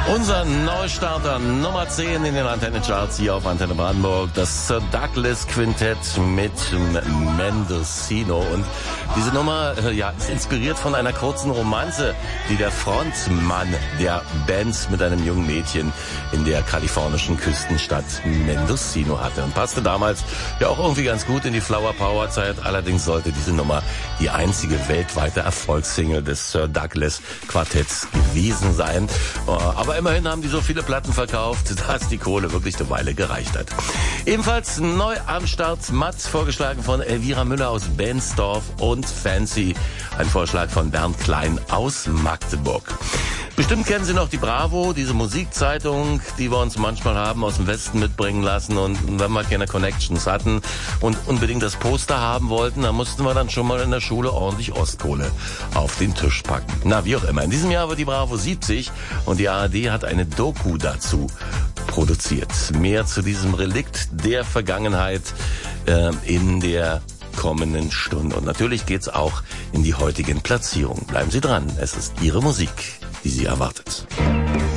Unser Neustarter Nummer 10 in den Antenne-Charts hier auf Antenne Brandenburg. Das Sir Douglas Quintett mit Mendocino. Und diese Nummer ist inspiriert von einer kurzen Romanze, die der Frontmann der Band mit einem jungen Mädchen in der kalifornischen Küstenstadt Mendocino hatte. Und passte damals ja auch irgendwie ganz gut in die Flower Power Zeit. Allerdings sollte diese Nummer die einzige weltweite Erfolgssingle des Sir Douglas Quartetts gewesen sein. Aber immerhin haben die so viele Platten verkauft, dass die Kohle wirklich eine Weile gereicht hat. Ebenfalls neu am Start Mats, vorgeschlagen von Elvira Müller aus Bensdorf und Fancy, ein Vorschlag von Bernd Klein aus Magdeburg. Bestimmt kennen Sie noch die Bravo, diese Musikzeitung, die wir uns manchmal haben aus dem Westen mitbringen lassen. Und wenn wir keine Connections hatten und unbedingt das Poster haben wollten, dann mussten wir dann schon mal in der Schule ordentlich Ostkohle auf den Tisch packen. Na, wie auch immer. In diesem Jahr wird die Bravo 70 und die ARD hat eine Doku dazu produziert. Mehr zu diesem Relikt der Vergangenheit in der kommenden Stunde. Und natürlich geht's auch in die heutigen Platzierungen. Bleiben Sie dran. Es ist Ihre Musik, die Sie erwartet.